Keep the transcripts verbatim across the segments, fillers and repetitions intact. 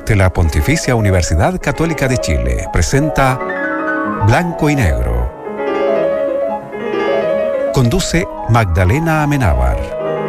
de la Pontificia Universidad Católica de Chile presenta Blanco y Negro. Conduce Magdalena Amenábar.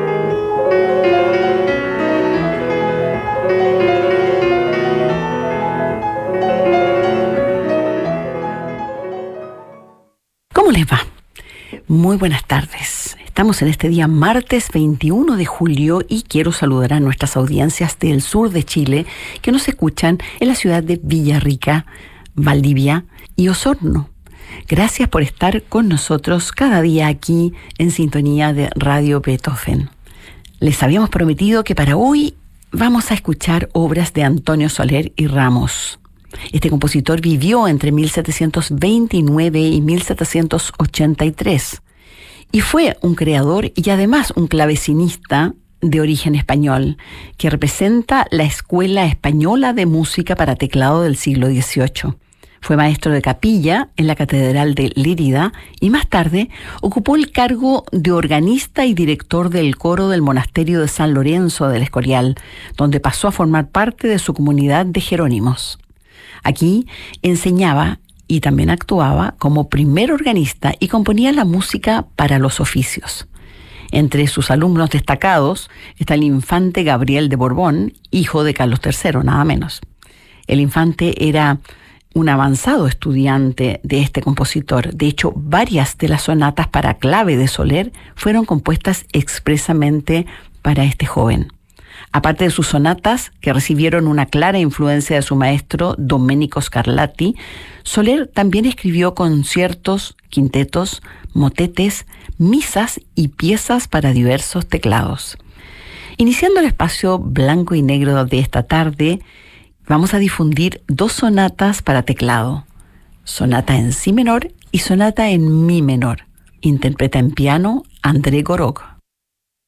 ¿Cómo les va? Muy buenas tardes. Estamos en este día martes veintiuno de julio y quiero saludar a nuestras audiencias del sur de Chile que nos escuchan en la ciudad de Villarrica, Valdivia y Osorno. Gracias por estar con nosotros cada día aquí en sintonía de Radio Beethoven. Les habíamos prometido que para hoy vamos a escuchar obras de Antonio Soler y Ramos. Este compositor vivió entre mil setecientos veintinueve y mil setecientos ochenta y tres y fue un creador y además un clavecinista de origen español que representa la Escuela Española de Música para Teclado del siglo dieciocho. Fue maestro de capilla en la Catedral de Lérida y más tarde ocupó el cargo de organista y director del coro del monasterio de San Lorenzo del Escorial, donde pasó a formar parte de su comunidad de jerónimos. Aquí enseñaba y también actuaba como primer organista y componía la música para los oficios. Entre sus alumnos destacados está el infante Gabriel de Borbón, hijo de Carlos tercero, nada menos. El infante era un avanzado estudiante de este compositor. De hecho, varias de las sonatas para clave de Soler fueron compuestas expresamente para este joven. Aparte de sus sonatas, que recibieron una clara influencia de su maestro Domenico Scarlatti, Soler también escribió conciertos, quintetos, motetes, misas y piezas para diversos teclados. Iniciando el espacio blanco y negro de esta tarde, vamos a difundir dos sonatas para teclado, sonata en si menor y sonata en mi menor. Interpreta en piano André Gorok.